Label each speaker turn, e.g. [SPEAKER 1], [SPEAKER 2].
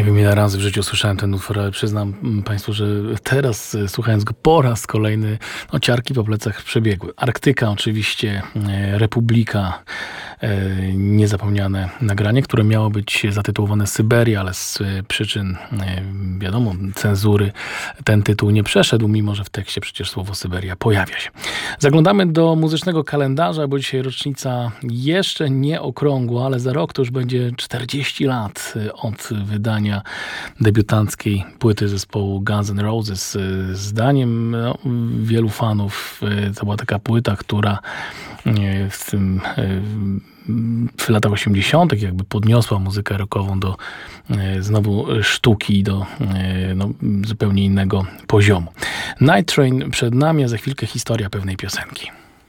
[SPEAKER 1] wiem, ile razy w życiu słyszałem ten utwór, ale przyznam Państwu, że teraz, słuchając go po raz kolejny, ciarki po plecach przebiegły. Arktyka oczywiście, Republika, niezapomniane nagranie, które miało być zatytułowane Syberia, ale z przyczyn, wiadomo, cenzury ten tytuł nie przeszedł, mimo że w tekście przecież słowo Syberia pojawia się. Zaglądamy do muzycznego kalendarza, bo dzisiaj rocznica jeszcze nie okrągła, ale za rok to już będzie 40 lat od wydania debiutanckiej płyty zespołu Guns N' Roses. Zdaniem wielu fanów to była taka płyta, która w latach 80. jakby podniosła muzykę rockową do znowu sztuki, do zupełnie innego poziomu. Night Train przed nami, a za chwilkę historia pewnej piosenki.